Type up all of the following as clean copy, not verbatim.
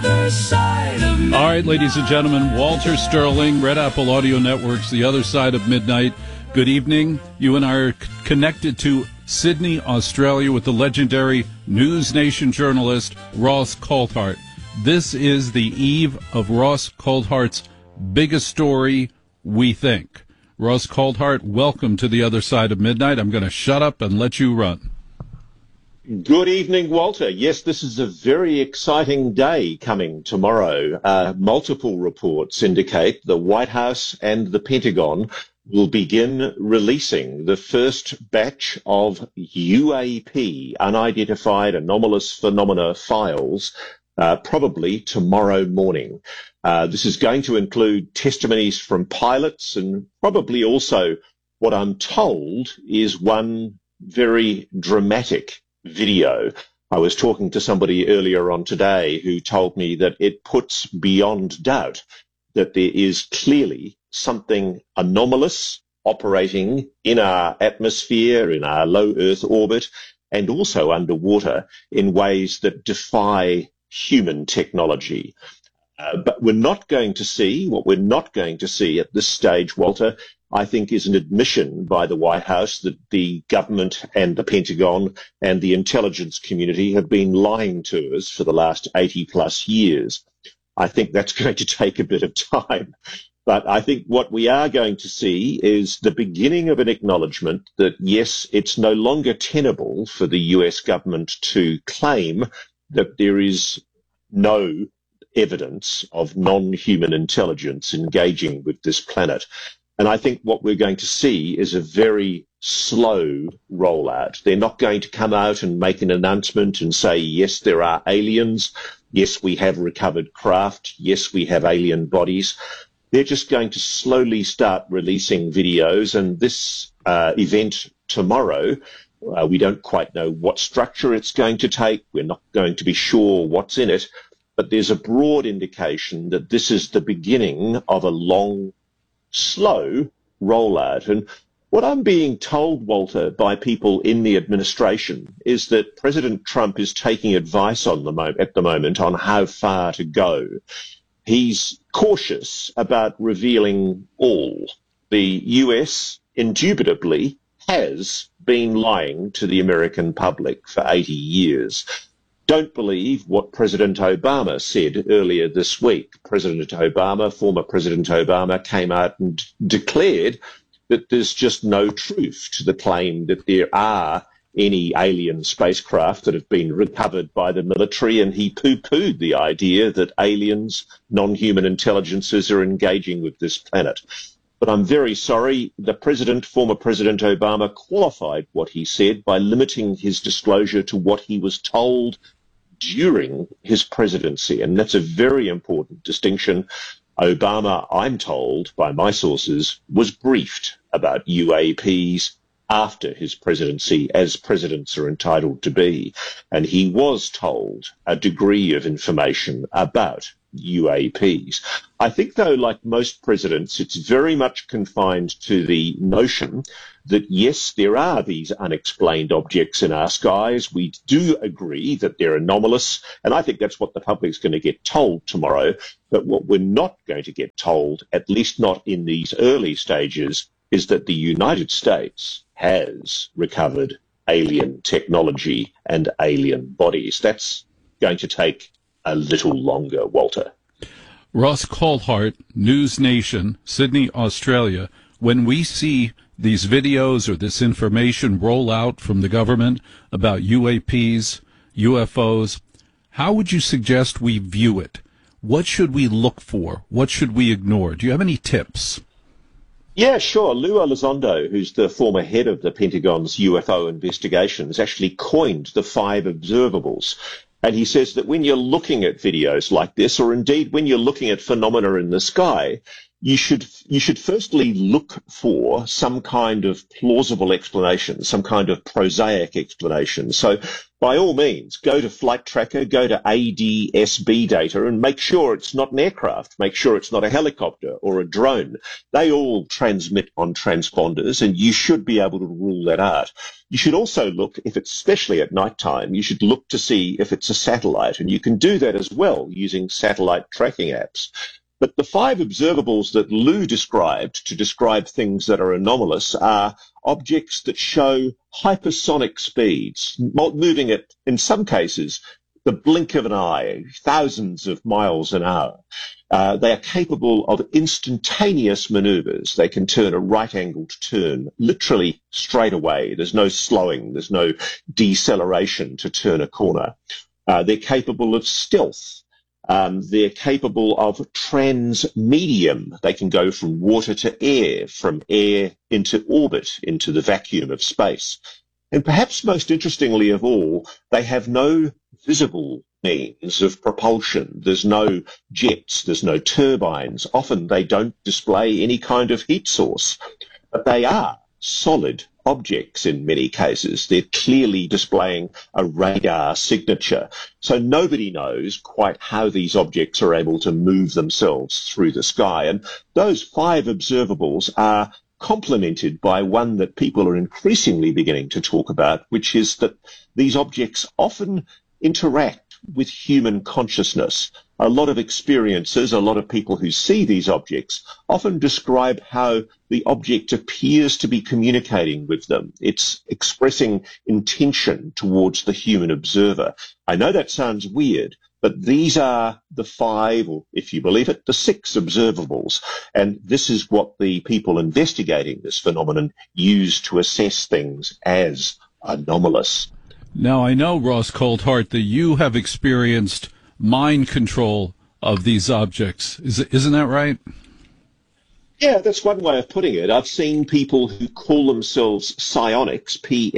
All right, ladies and gentlemen, Walter Sterling, Red Apple Audio Network's The Other Side of Midnight. Good evening. You and I are connected to Sydney, Australia, with the legendary News Nation journalist Ross Coulthart. This is the eve of Ross Coulthart's biggest story, we think. Ross Coulthart, welcome to The Other Side of Midnight. I'm going to shut up and let you run. Good evening, Walter. Yes, this is a very exciting day coming tomorrow. Multiple reports indicate the White House and the Pentagon will begin releasing the first batch of UAP, unidentified anomalous phenomena files, probably tomorrow morning. This is going to include testimonies from pilots and probably also what I'm told is one very dramatic video. I was talking to somebody earlier on today who told me that it puts beyond doubt that there is clearly something anomalous operating in our atmosphere, in our low Earth orbit, and also underwater in ways that defy human technology. But we're not going to see, what we're not going to see at this stage, Walter, I think is an admission by the White House that the government and the Pentagon and the intelligence community have been lying to us for the last 80 plus years. I think that's going to take a bit of time. But I think what we are going to see is the beginning of an acknowledgement that, yes, it's no longer tenable for the US government to claim that there is no evidence of non-human intelligence engaging with this planet. And I think what we're going to see is a very slow rollout. They're not going to come out and make an announcement and say, yes, there are aliens. Yes, we have recovered craft. Yes, we have alien bodies. They're just going to slowly start releasing videos. And this event tomorrow, we don't quite know what structure it's going to take. We're not going to be sure what's in it. But there's a broad indication that this is the beginning of a long, slow rollout. And what I'm being told, Walter, by people in the administration is that President Trump is taking advice at the moment on how far to go. He's cautious about revealing all. The US indubitably has been lying to the American public for 80 years. Don't believe what President Obama said earlier this week. Former President Obama, came out and declared that there's just no truth to the claim that there are any alien spacecraft that have been recovered by the military, and he poo-pooed the idea that aliens, non-human intelligences are engaging with this planet. But I'm very sorry, former President Obama qualified what he said by limiting his disclosure to what he was told during his presidency. And that's a very important distinction. Obama, I'm told by my sources, was briefed about UAPs after his presidency, as presidents are entitled to be. And he was told a degree of information about UAPs. I think, though, like most presidents, it's very much confined to the notion that, yes, there are these unexplained objects in our skies. We do agree that they're anomalous, and I think that's what the public's going to get told tomorrow. But what we're not going to get told, at least not in these early stages, is that the United States has recovered alien technology and alien bodies. That's going to take a little longer, Walter. Ross Coulthart, News Nation, Sydney, Australia. When we see these videos or this information roll out from the government about UAPs, UFOs, how would you suggest we view it? What should we look for? What should we ignore? Do you have any tips? Yeah, sure. Lou Elizondo, who's the former head of the Pentagon's UFO investigations, actually coined the 5 observables. And he says that when you're looking at videos like this, or indeed when you're looking at phenomena in the sky, you should firstly look for some kind of plausible explanation, some kind of prosaic explanation. So by all means, go to Flight Tracker, go to ADSB data and make sure it's not an aircraft, make sure it's not a helicopter or a drone. They all transmit on transponders and you should be able to rule that out. You should also look, if it's especially at night time, you should look to see if it's a satellite, and you can do that as well using satellite tracking apps. But the 5 observables that Lou described to describe things that are anomalous are objects that show hypersonic speeds, moving at, in some cases, the blink of an eye, thousands of miles an hour. They are capable of instantaneous maneuvers. They can turn a right-angled turn literally straight away. There's no slowing. There's no deceleration to turn a corner. They're capable of stealth. They're capable of transmedium. They can go from water to air, from air into orbit, into the vacuum of space. And perhaps most interestingly of all, they have no visible means of propulsion. There's no jets, there's no turbines. Often they don't display any kind of heat source, but they are solid objects in many cases. They're clearly displaying a radar signature. So nobody knows quite how these objects are able to move themselves through the sky. And those 5 observables are complemented by one that people are increasingly beginning to talk about, which is that these objects often interact with human consciousness. A lot of experiencers, a lot of people who see these objects often describe how the object appears to be communicating with them. It's expressing intention towards the human observer. I know that sounds weird, but these are the 5, or if you believe it, the 6 observables. And this is what the people investigating this phenomenon use to assess things as anomalous. Now, I know, Ross Coulthart, that you have experienced mind control of these objects. Isn't that right? Yeah, that's one way of putting it. I've seen people who call themselves psionics,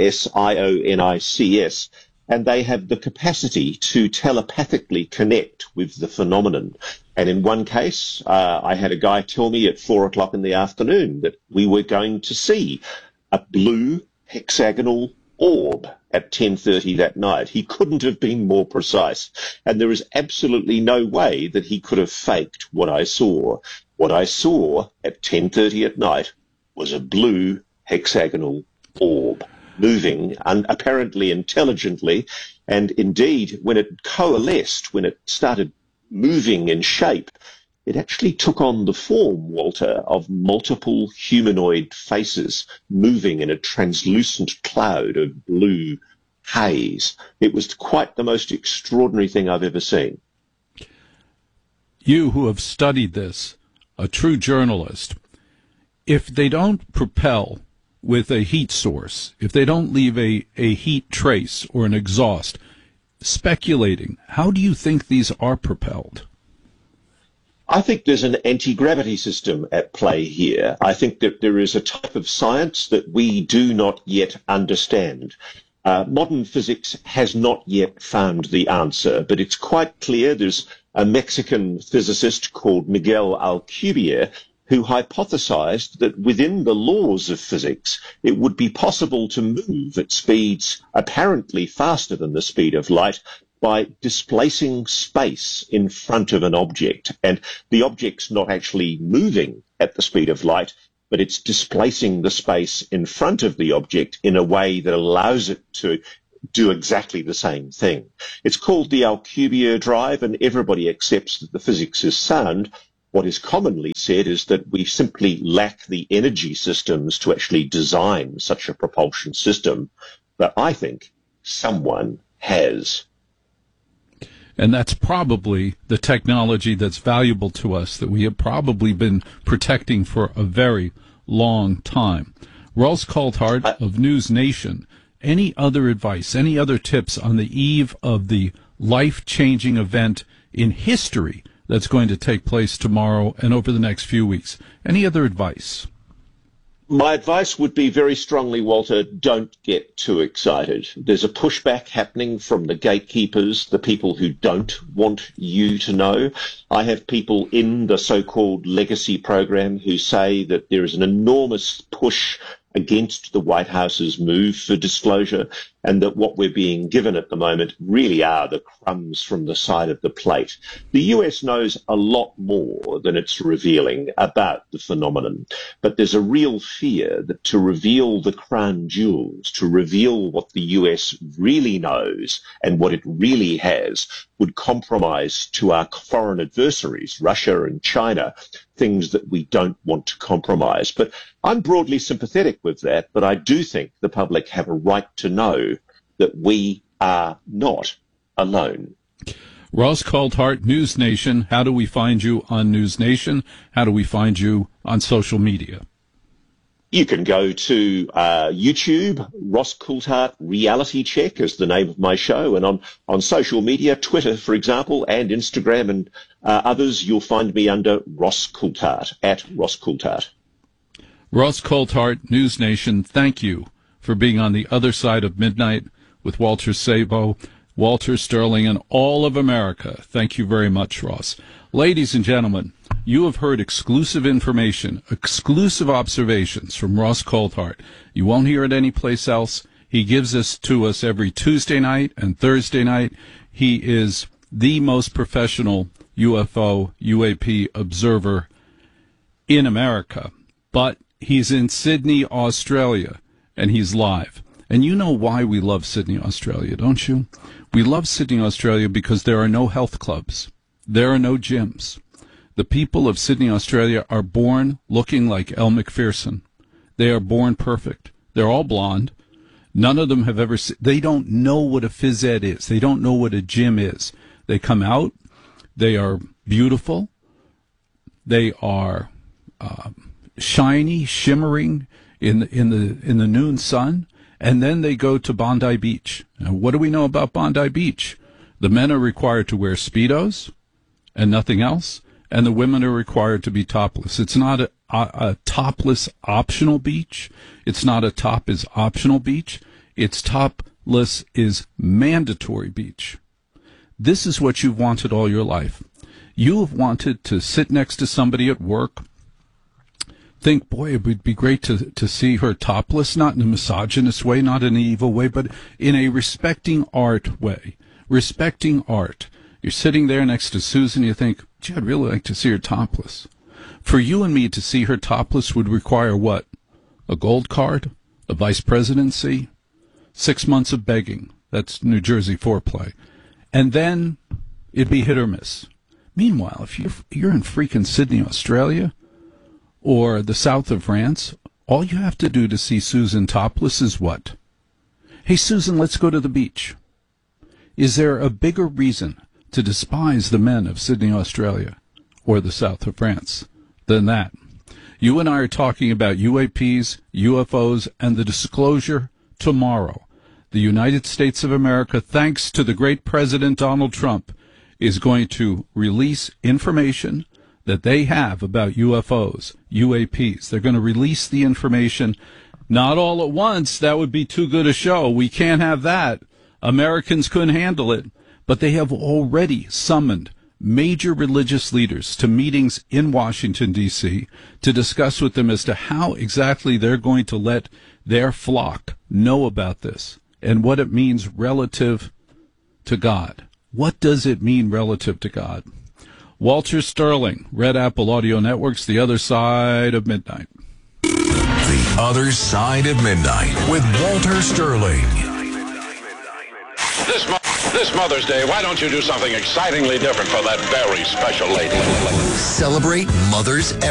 Psionics, and they have the capacity to telepathically connect with the phenomenon. And in one case, I had a guy tell me at 4:00 in the afternoon that we were going to see a blue hexagonal orb at 10:30 that night. He couldn't have been more precise, and there is absolutely no way that he could have faked what I saw. What I saw at 10:30 at night was a blue hexagonal orb moving apparently intelligently, and indeed when it coalesced, when it started moving in shape, it actually took on the form, Walter, of multiple humanoid faces moving in a translucent cloud of blue haze. It was quite the most extraordinary thing I've ever seen. You who have studied this, a true journalist, if they don't propel with a heat source, if they don't leave a heat trace or an exhaust, speculating, how do you think these are propelled? I think there's an anti-gravity system at play here. I think that there is a type of science that we do not yet understand. Modern physics has not yet found the answer, but it's quite clear. There's a Mexican physicist called Miguel Alcubierre who hypothesized that within the laws of physics, it would be possible to move at speeds apparently faster than the speed of light by displacing space in front of an object. And the object's not actually moving at the speed of light, but it's displacing the space in front of the object in a way that allows it to do exactly the same thing. It's called the Alcubierre drive, and everybody accepts that the physics is sound. What is commonly said is that we simply lack the energy systems to actually design such a propulsion system. But I think someone has. And that's probably the technology that's valuable to us, that we have probably been protecting for a very long time. Ross Coulthart of News Nation, any other advice, any other tips on the eve of the life-changing event in history that's going to take place tomorrow and over the next few weeks? Any other advice? My advice would be very strongly, Walter, don't get too excited. There's a pushback happening from the gatekeepers, the people who don't want you to know. I have people in the so-called legacy program who say that there is an enormous push against the White House's move for disclosure. and that what we're being given at the moment really are the crumbs from the side of the plate. The US knows a lot more than it's revealing about the phenomenon, but there's a real fear that to reveal the crown jewels, to reveal what the US really knows and what it really has, would compromise to our foreign adversaries, Russia and China, things that we don't want to compromise. But I'm broadly sympathetic with that, but I do think the public have a right to know that we are not alone. Ross Coulthart, News Nation. How do we find you on News Nation? How do we find you on social media? You can go to YouTube. Ross Coulthart Reality Check is the name of my show. And on social media, Twitter, for example, and Instagram and others, you'll find me under Ross Coulthart, at Ross Coulthart. Ross Coulthart, News Nation, thank you for being on the other side of midnight with Walter Sabo, Walter Sterling, and all of America. Thank you very much, Ross. Ladies and gentlemen, you have heard exclusive information, exclusive observations from Ross Coulthart. You won't hear it anyplace else. He gives this to us every Tuesday night and Thursday night. He is the most professional UFO, UAP observer in America. But he's in Sydney, Australia, and he's live. And you know why we love Sydney, Australia, don't you? We love Sydney, Australia because there are no health clubs. There are no gyms. The people of Sydney, Australia are born looking like Elle Macpherson. They are born perfect. They're all blonde. None of them have ever they don't know what a phys ed is. They don't know what a gym is. They come out. They are beautiful. They are shiny, shimmering in the noon sun. And then they go to Bondi Beach. Now, what do we know about Bondi Beach? The men are required to wear Speedos and nothing else, and the women are required to be topless. It's not a topless optional beach. It's not a top is optional beach. It's topless is mandatory beach. This is what you've wanted all your life. You have wanted to sit next to somebody at work, think, boy, it would be great to see her topless, not in a misogynist way, not in an evil way, but in a respecting art way. Respecting art. You're sitting there next to Susan, you think, gee, I'd really like to see her topless. For you and me to see her topless would require what? A gold card? A vice presidency? 6 months of begging. That's New Jersey foreplay. And then it'd be hit or miss. Meanwhile, if you're in freaking Sydney, Australia, or the south of France, all you have to do to see Susan topless is what? Hey, Susan, let's go to the beach. Is there a bigger reason to despise the men of Sydney, Australia, or the south of France than that? You and I are talking about UAPs, UFOs, and the disclosure tomorrow. The United States of America, thanks to the great President Donald Trump, is going to release information that they have about UFOs, UAPs. They're going to release the information, not all at once. That would be too good a show. We can't have that. Americans couldn't handle it. But they have already summoned major religious leaders to meetings in Washington, D.C., to discuss with them as to how exactly they're going to let their flock know about this and what it means relative to God. What does it mean relative to God? Walter Sterling, Red Apple Audio Networks, The Other Side of Midnight. The Other Side of Midnight with Walter Sterling. This Mother's Day, why don't you do something excitingly different for that very special lady? Celebrate mothers